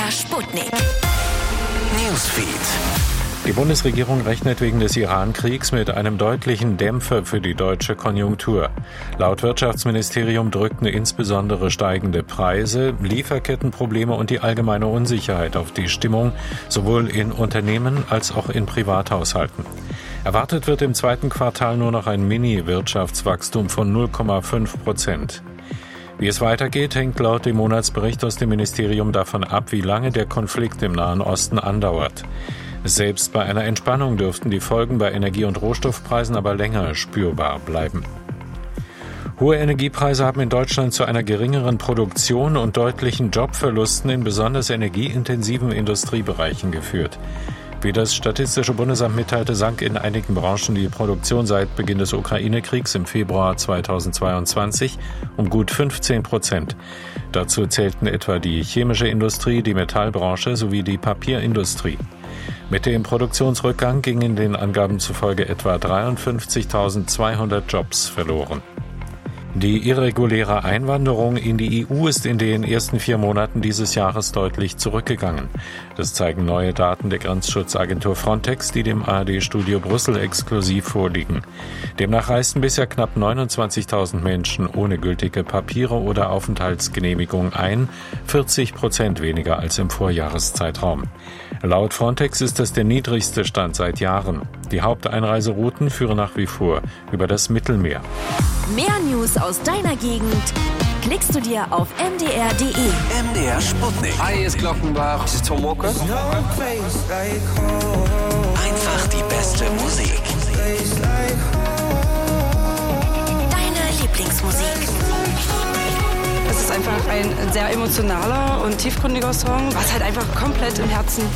MDR Sputnik. Newsfeed. Die Bundesregierung rechnet wegen des Iran-Kriegs mit einem deutlichen Dämpfer für die deutsche Konjunktur. Laut Wirtschaftsministerium drückten insbesondere steigende Preise, Lieferkettenprobleme und die allgemeine Unsicherheit auf die Stimmung sowohl in Unternehmen als auch in Privathaushalten. Erwartet wird im zweiten Quartal nur noch ein Mini-Wirtschaftswachstum von 0,5%. Wie es weitergeht, hängt laut dem Monatsbericht aus dem Ministerium davon ab, wie lange der Konflikt im Nahen Osten andauert. Selbst bei einer Entspannung dürften die Folgen bei Energie- und Rohstoffpreisen aber länger spürbar bleiben. Hohe Energiepreise haben in Deutschland zu einer geringeren Produktion und deutlichen Jobverlusten in besonders energieintensiven Industriebereichen geführt. Wie das Statistische Bundesamt mitteilte, sank in einigen Branchen die Produktion seit Beginn des Ukraine-Kriegs im Februar 2022 um gut 15%. Dazu zählten etwa die chemische Industrie, die Metallbranche sowie die Papierindustrie. Mit dem Produktionsrückgang gingen den Angaben zufolge etwa 53.200 Jobs verloren. Die irreguläre Einwanderung in die EU ist in den ersten 4 Monaten dieses Jahres deutlich zurückgegangen. Das zeigen neue Daten der Grenzschutzagentur Frontex, die dem ARD-Studio Brüssel exklusiv vorliegen. Demnach reisten bisher knapp 29.000 Menschen ohne gültige Papiere oder Aufenthaltsgenehmigung ein, 40% weniger als im Vorjahreszeitraum. Laut Frontex ist das der niedrigste Stand seit Jahren. Die Haupteinreiserouten führen nach wie vor über das Mittelmeer. Mehr News aus deiner Gegend klickst du dir auf mdr.de. MDR Sputnik. Hi, hier ist Glockenbach. Das ist Tom Walker. Einfach die beste Musik. Deine Lieblingsmusik. Es ist einfach ein sehr emotionaler und tiefgründiger Song, was halt einfach komplett im Herzen